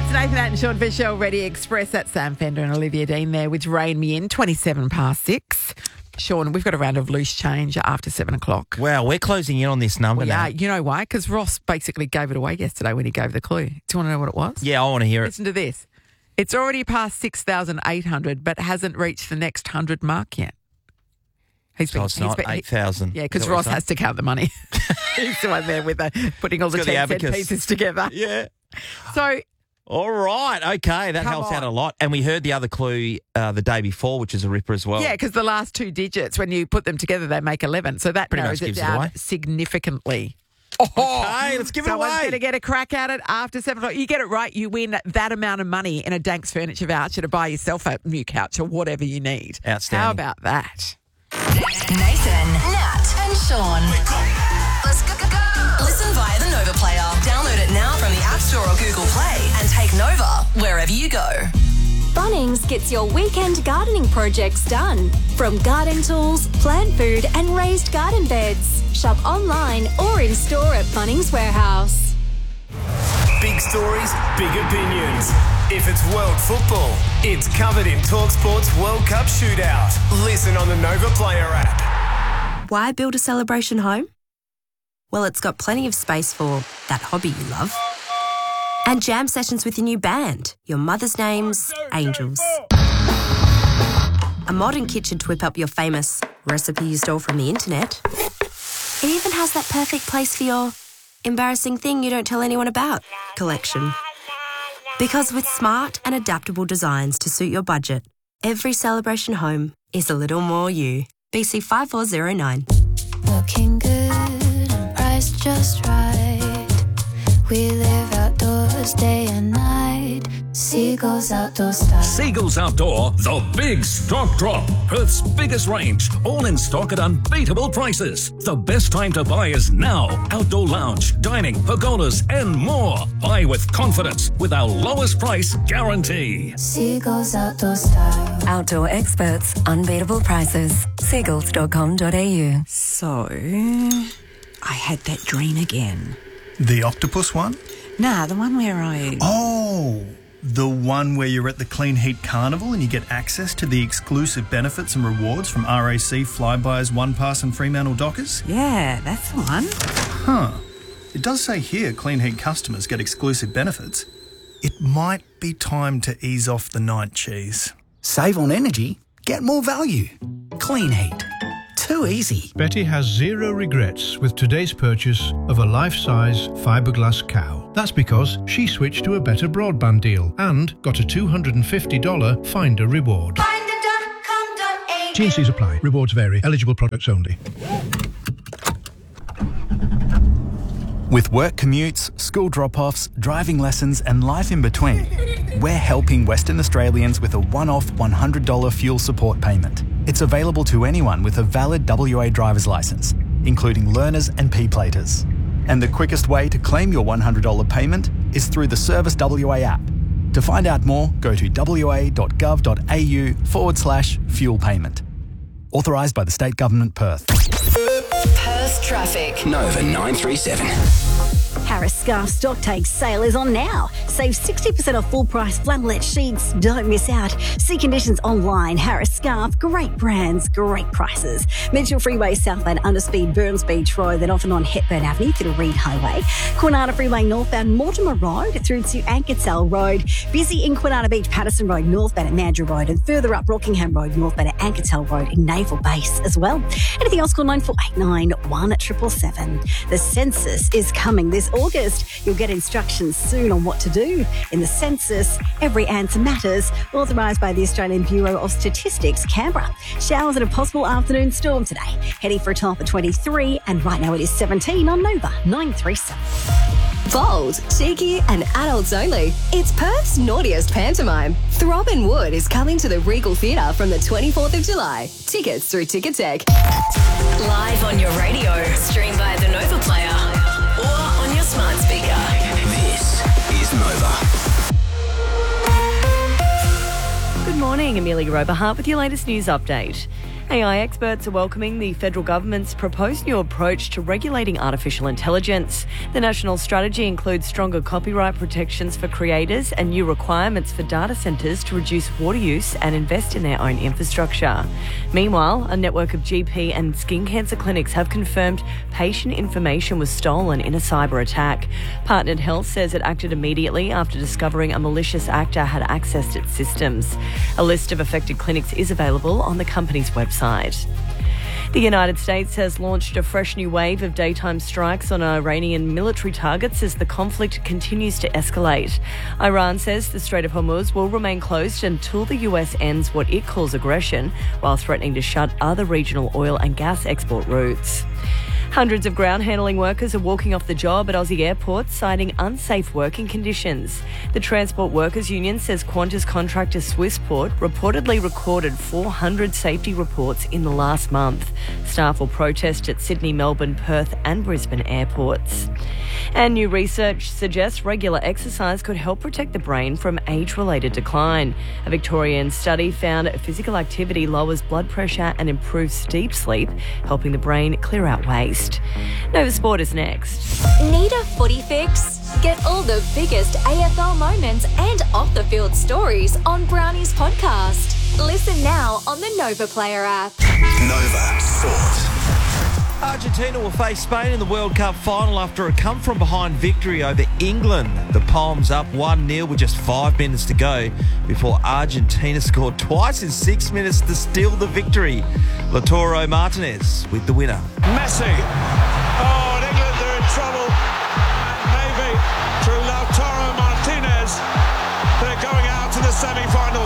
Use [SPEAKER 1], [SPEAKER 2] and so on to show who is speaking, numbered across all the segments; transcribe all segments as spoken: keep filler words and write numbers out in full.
[SPEAKER 1] It's Nathan Atten, Sean Fisher, Ready Express. That's Sam Fender and Olivia Dean there with Rain Me In, twenty-seven past six. Sean, we've got a round of loose change after seven o'clock.
[SPEAKER 2] Wow, we're closing in on this number
[SPEAKER 1] We
[SPEAKER 2] now.
[SPEAKER 1] are. You know why? Because Ross basically gave it away yesterday when he gave the clue. Do you want to know what it was?
[SPEAKER 2] Yeah, I want to hear it.
[SPEAKER 1] Listen to this. It's already past six thousand eight hundred, but hasn't reached the next one hundred mark yet. He's
[SPEAKER 2] So it's not
[SPEAKER 1] been- he-
[SPEAKER 2] eight thousand.
[SPEAKER 1] Yeah, because Ross has to count the money. He's the one there with the, putting all the
[SPEAKER 2] He's got the
[SPEAKER 1] ten cent
[SPEAKER 2] abacus.
[SPEAKER 1] pieces together.
[SPEAKER 2] Yeah.
[SPEAKER 1] So
[SPEAKER 2] All right. Okay. That
[SPEAKER 1] Come
[SPEAKER 2] helps out
[SPEAKER 1] on.
[SPEAKER 2] a lot. And we heard the other clue uh, the day before, which is a ripper as well.
[SPEAKER 1] yeah, because the last two digits, when you put them together, they make eleven. So that
[SPEAKER 2] Pretty
[SPEAKER 1] narrows
[SPEAKER 2] much
[SPEAKER 1] it
[SPEAKER 2] gives it
[SPEAKER 1] down
[SPEAKER 2] away.
[SPEAKER 1] significantly.
[SPEAKER 2] Okay, let's give it
[SPEAKER 1] Someone's
[SPEAKER 2] away.
[SPEAKER 1] going to get a crack at it after seven o'clock. You get it right, you win that amount of money in a Danks Furniture voucher to buy yourself a new couch or whatever you need.
[SPEAKER 2] Outstanding.
[SPEAKER 1] How about that?
[SPEAKER 3] Nathan, Nat, and Sean. Let's go, go, go. Listen via the Nova Player. Download it now from the App Store or Google Play and take Nova wherever you go.
[SPEAKER 4] Bunnings gets your weekend gardening projects done. From garden tools, plant food and raised garden beds. Shop online or in store at Bunnings Warehouse.
[SPEAKER 5] Big stories, big opinions. If it's world football, it's covered in TalkSport's World Cup Shootout. Listen on the Nova Player app.
[SPEAKER 6] Why build a celebration home? Well, it's got plenty of space for that hobby you love. And jam sessions with your new band, your mother's name's Angels. A modern kitchen to whip up your famous recipe you stole from the internet. It even has that perfect place for your embarrassing thing you don't tell anyone about collection. Because with smart and adaptable designs to suit your budget, every celebration home is a little more you. B C five four zero nine.
[SPEAKER 7] Looking good and priced just right. We live outdoors day and night. Seagulls Outdoor Style.
[SPEAKER 8] Seagulls Outdoor, the big stock drop. Perth's biggest range, all in stock at unbeatable prices. The best time to buy is now. Outdoor lounge, dining, pergolas, and more. Buy with confidence with our lowest price guarantee.
[SPEAKER 7] Seagulls Outdoor Style.
[SPEAKER 3] Outdoor experts, unbeatable prices. seagulls dot com dot a u.
[SPEAKER 9] So, I had that dream again.
[SPEAKER 10] The octopus one?
[SPEAKER 9] Nah, the one where I...
[SPEAKER 10] Oh, the one where you're at the Clean Heat Carnival and you get access to the exclusive benefits and rewards from R A C, Flybuys, One Pass and Fremantle Dockers?
[SPEAKER 9] Yeah, that's the one.
[SPEAKER 10] Huh. It does say here Clean Heat customers get exclusive benefits. It might be time to ease off the night cheese.
[SPEAKER 11] Save on energy, get more value. Clean Heat. Too easy.
[SPEAKER 12] Betty has zero regrets with today's purchase of a life-size fiberglass cow. That's because she switched to a better broadband deal and got a two hundred fifty dollars Finder reward.
[SPEAKER 7] Finder dot com dot a u.
[SPEAKER 12] T and C's apply. Rewards vary. Eligible products only.
[SPEAKER 13] With work commutes, school drop-offs, driving lessons and life in between, we're helping Western Australians with a one-off one hundred dollars fuel support payment. It's available to anyone with a valid W A driver's licence, including learners and P-platers. And the quickest way to claim your one hundred dollars payment is through the Service W A app. To find out more, go to wa.gov.au forward slash fuel payment. Authorised by the State Government, Perth.
[SPEAKER 3] Perth traffic.
[SPEAKER 11] Nova nine three seven.
[SPEAKER 4] Harris Scarf stock take sale is on now. Save sixty percent off full price flannelette sheets. Don't miss out. See conditions online. Harris Scarf, great brands, great prices. Mitchell Freeway southbound underspeed Burns Beach Road, then often on Hepburn Avenue through to Reed Highway. Quinana Freeway northbound Mortimer Road through to Ankertell Road. Busy in Quinana Beach, Patterson Road northbound at Mandurah Road, and further up Rockingham Road northbound at Ankertell Road in Naval Base as well. Anything else, call nine four eight nine, one seven seven seven. The census is coming this August. You'll get instructions soon on what to do. In the census, every answer matters. Authorised by the Australian Bureau of Statistics, Canberra. Showers and a possible afternoon storm today. Heading for a top of twenty-three, and right now it is seventeen on Nova nine three seven.
[SPEAKER 14] Bold, cheeky and adults only. It's Perth's naughtiest pantomime. Throbbing Wood is coming to the Regal Theatre from the twenty-fourth of July. Tickets through Ticketek.
[SPEAKER 3] Live on your radio. Stream via the Nova Player or on your smart speaker.
[SPEAKER 11] This is Nova.
[SPEAKER 15] Good morning, Amelia Roberhart with your latest news update. A I experts are welcoming the federal government's proposed new approach to regulating artificial intelligence. The national strategy includes stronger copyright protections for creators and new requirements for data centres to reduce water use and invest in their own infrastructure. Meanwhile, a network of G P and skin cancer clinics have confirmed patient information was stolen in a cyber attack. Partnered Health says it acted immediately after discovering a malicious actor had accessed its systems. A list of affected clinics is available on the company's website. The United States has launched a fresh new wave of daytime strikes on Iranian military targets as the conflict continues to escalate. Iran says the Strait of Hormuz will remain closed until the U S ends what it calls aggression, while threatening to shut other regional oil and gas export routes. Hundreds of ground handling workers are walking off the job at Aussie airports, citing unsafe working conditions. The Transport Workers Union says Qantas contractor Swissport reportedly recorded four hundred safety reports in the last month. Staff will protest at Sydney, Melbourne, Perth and Brisbane airports. And new research suggests regular exercise could help protect the brain from age-related decline. A Victorian study found physical activity lowers blood pressure and improves deep sleep, helping the brain clear out waste. Nova Sport is next.
[SPEAKER 16] Need a footy fix? Get all the biggest A F L moments and off-the-field stories on Brownie's podcast. Listen now on the Nova Player app.
[SPEAKER 11] Nova Sport.
[SPEAKER 2] Argentina will face Spain in the World Cup final after a come-from-behind victory over England. The Palms up one nil with just five minutes to go before Argentina scored twice in six minutes to steal the victory. Lautaro Martinez with the winner.
[SPEAKER 17] Messi. Oh, and England, they're in trouble. And maybe through Lautaro Martinez, they're going out to the semi-final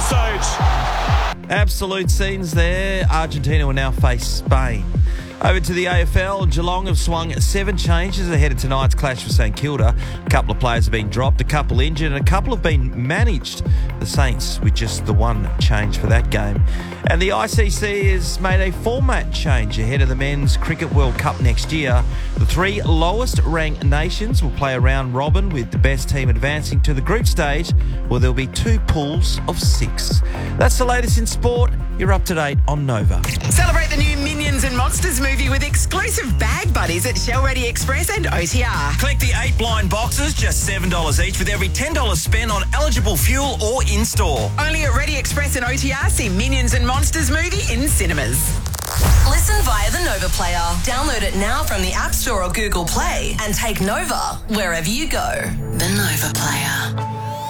[SPEAKER 17] stage.
[SPEAKER 2] Absolute scenes there. Argentina will now face Spain. Over to the A F L, Geelong have swung seven changes ahead of tonight's clash with St Kilda. A couple of players have been dropped, a couple injured, and a couple have been managed. The Saints with just the one change for that game. And the I C C has made a format change ahead of the Men's Cricket World Cup next year. The three lowest ranked nations will play a round robin with the best team advancing to the group stage, where there'll be two pools of six. That's the latest in sport. You're up to date on Nova.
[SPEAKER 1] Celebrate the new Minions and Monsters movie with exclusive bag buddies at Shell Ready Express and O T R.
[SPEAKER 18] Collect the eight blind boxes, just seven dollars each, with every ten dollars spent on eligible fuel or in-store.
[SPEAKER 1] Only at Ready Express and O T R. See Minions and Monsters movie in cinemas.
[SPEAKER 3] Listen via the Nova Player. Download it now from the App Store or Google Play and take Nova wherever you go. The Nova Player.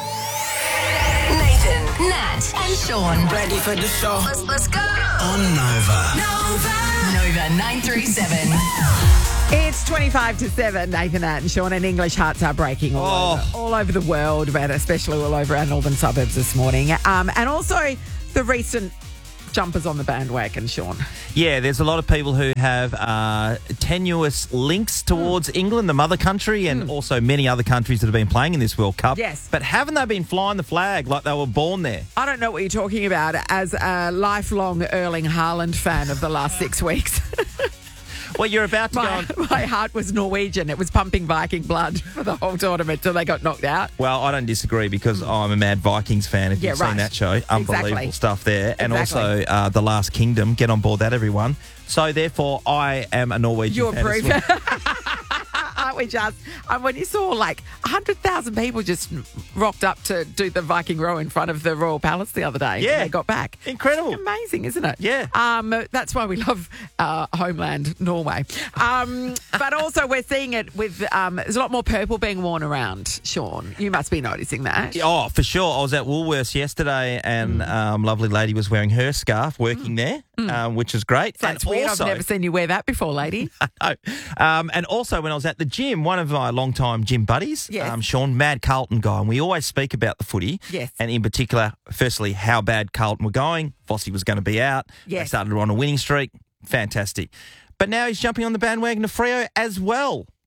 [SPEAKER 3] Nathan, Nat and Sean.
[SPEAKER 11] Ready for the show?
[SPEAKER 3] Let's, let's go.
[SPEAKER 11] On Nova.
[SPEAKER 3] Nova. Nova nine three seven.
[SPEAKER 1] It's twenty-five to seven. Nathan, Nat and Sean, and English hearts are breaking all,
[SPEAKER 2] Oh.
[SPEAKER 1] over, all over the world, but especially all over our northern suburbs this morning. Um, and also the recent jumpers on the bandwagon, Sean.
[SPEAKER 2] Yeah, there's a lot of people who have uh, tenuous links towards mm. England, the mother country, and mm. also many other countries that have been playing in this World Cup.
[SPEAKER 1] Yes.
[SPEAKER 2] But haven't they been flying the flag like they were born there?
[SPEAKER 1] I don't know what you're talking about as a lifelong Erling Haaland fan of the last six weeks.
[SPEAKER 2] Well, you're about to
[SPEAKER 1] my,
[SPEAKER 2] go on.
[SPEAKER 1] My heart was Norwegian. It was pumping Viking blood for the whole tournament till they got knocked out.
[SPEAKER 2] Well, I don't disagree because I'm a mad Vikings fan. If
[SPEAKER 1] Yeah,
[SPEAKER 2] you've
[SPEAKER 1] right.
[SPEAKER 2] seen that show, unbelievable
[SPEAKER 1] Exactly.
[SPEAKER 2] stuff there. And
[SPEAKER 1] Exactly.
[SPEAKER 2] also uh, The Last Kingdom. Get on board that, everyone. So, therefore, I am a Norwegian
[SPEAKER 1] You
[SPEAKER 2] fan as
[SPEAKER 1] approve.
[SPEAKER 2] well.
[SPEAKER 1] Aren't we just? And when you saw like one hundred thousand people just rocked up to do the Viking row in front of the Royal Palace the other day.
[SPEAKER 2] Yeah.
[SPEAKER 1] When they got back.
[SPEAKER 2] Incredible.
[SPEAKER 1] Amazing, isn't it?
[SPEAKER 2] Yeah.
[SPEAKER 1] Um, that's why we love uh, homeland Norway. Um, but also we're seeing it with, um, there's a lot more purple being worn around, Sean. You must be noticing that.
[SPEAKER 2] Oh, for sure. I was at Woolworths yesterday and
[SPEAKER 1] Mm.
[SPEAKER 2] um, lovely lady was wearing her scarf working there, um, which is great.
[SPEAKER 1] That's
[SPEAKER 2] and
[SPEAKER 1] weird.
[SPEAKER 2] also,
[SPEAKER 1] I've never seen you wear that before, lady.
[SPEAKER 2] No. Um, and also when I was at the gym, one of my long-time gym buddies,
[SPEAKER 1] Yes.
[SPEAKER 2] um, Sean, mad Carlton guy, and we always speak about the footy.
[SPEAKER 1] Yes.
[SPEAKER 2] And in particular, firstly, how bad Carlton were going. Fossey was going to be out.
[SPEAKER 1] Yes.
[SPEAKER 2] They started on a winning streak. Fantastic. But now he's jumping on the bandwagon of Freo as well.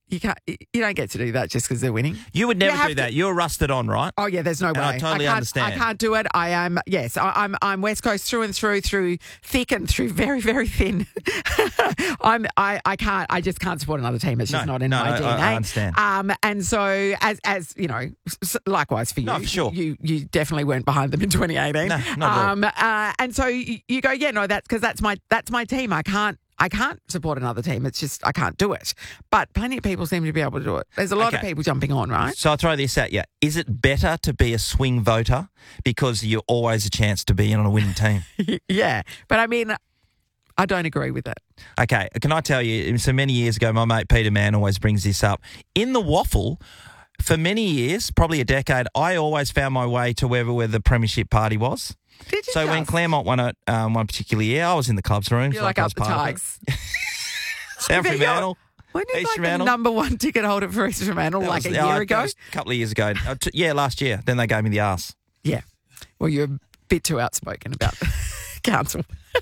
[SPEAKER 1] You can't. You don't get to do that just because they're winning.
[SPEAKER 2] You would never
[SPEAKER 1] You have
[SPEAKER 2] do
[SPEAKER 1] to-
[SPEAKER 2] that. You're rusted on, right?
[SPEAKER 1] Oh yeah, there's no
[SPEAKER 2] And
[SPEAKER 1] way.
[SPEAKER 2] I totally
[SPEAKER 1] can't,
[SPEAKER 2] understand.
[SPEAKER 1] I can't do it. I am yes. I, I'm I'm West Coast through and through, through thick and through very very thin. I'm I, I can't. I just can't support another team. It's just
[SPEAKER 2] No,
[SPEAKER 1] not in
[SPEAKER 2] no,
[SPEAKER 1] my
[SPEAKER 2] no,
[SPEAKER 1] D N A.
[SPEAKER 2] I- I understand.
[SPEAKER 1] Um, and so as as you know, s- likewise for you.
[SPEAKER 2] No, for sure.
[SPEAKER 1] You you definitely weren't behind them in twenty eighteen.
[SPEAKER 2] No, not at all.
[SPEAKER 1] um, uh, and so you, you go, yeah, no, that's because that's my that's my team. I can't. I can't support another team. It's just I can't do it. But plenty of people seem to be able to do it. There's a lot of
[SPEAKER 2] Okay.
[SPEAKER 1] people jumping on, right?
[SPEAKER 2] So I'll throw this at you. Is it better to be a swing voter because you're always a chance to be in on a winning team?
[SPEAKER 1] Yeah, but I mean, I don't agree with it.
[SPEAKER 2] Okay, can I tell you, so many years ago, my mate Peter Mann always brings this up. In the waffle, for many years, probably a decade, I always found my way to wherever where the premiership party was.
[SPEAKER 1] Did you
[SPEAKER 2] So when
[SPEAKER 1] just?
[SPEAKER 2] Claremont won it um, one particular year, I was in the club's room.
[SPEAKER 1] You're like
[SPEAKER 2] I
[SPEAKER 1] up
[SPEAKER 2] was
[SPEAKER 1] the
[SPEAKER 2] part of it.
[SPEAKER 1] Tigers.
[SPEAKER 2] South
[SPEAKER 1] But you're-
[SPEAKER 2] Fremantle.
[SPEAKER 1] When you
[SPEAKER 2] East
[SPEAKER 1] like the
[SPEAKER 2] Fremantle.
[SPEAKER 1] number one ticket holder for East Fremantle
[SPEAKER 2] That
[SPEAKER 1] like
[SPEAKER 2] was-
[SPEAKER 1] a
[SPEAKER 2] oh,
[SPEAKER 1] year
[SPEAKER 2] that
[SPEAKER 1] ago?
[SPEAKER 2] was a couple of years ago. Uh, t- yeah, last year. Then they gave me the arse.
[SPEAKER 1] Yeah. Well, you're a bit too outspoken about the council.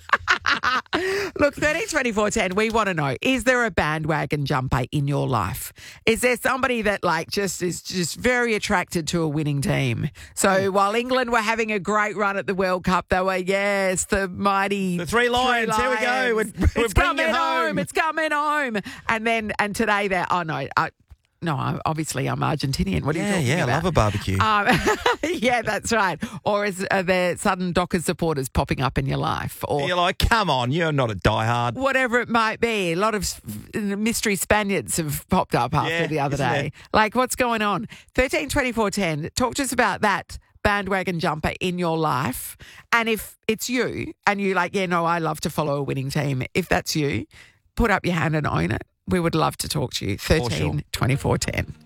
[SPEAKER 1] Look, thirteen twenty-four ten, we want to know, is there a bandwagon jumper in your life? Is there somebody that like just is just very attracted to a winning team? So while England were having a great run at the World Cup, they were, yes, the mighty
[SPEAKER 2] The Three Lions. Here we go.
[SPEAKER 1] Lions.
[SPEAKER 2] We're- we're
[SPEAKER 1] it's
[SPEAKER 2] bringing
[SPEAKER 1] coming
[SPEAKER 2] it home.
[SPEAKER 1] It's coming home. And then, and today they're, oh no, I, no, I- obviously I'm Argentinian. What are you
[SPEAKER 2] Yeah,
[SPEAKER 1] talking
[SPEAKER 2] yeah,
[SPEAKER 1] about?
[SPEAKER 2] I love a barbecue.
[SPEAKER 1] Um, yeah, that's right. Or is are there sudden Dockers supporters popping up in your life? Or
[SPEAKER 2] You're like, come on, you're not a diehard.
[SPEAKER 1] whatever it might be. A lot of s- mystery Spaniards have popped up after
[SPEAKER 2] Yeah,
[SPEAKER 1] the other
[SPEAKER 2] isn't
[SPEAKER 1] day.
[SPEAKER 2] there?
[SPEAKER 1] Like, what's going on? thirteen twenty-four ten, talk to us about that bandwagon jumper in your life. And if it's you and you like, yeah, no, I love to follow a winning team. If that's you, put up your hand and own it. We would love to talk to you. thirteen twenty-four ten.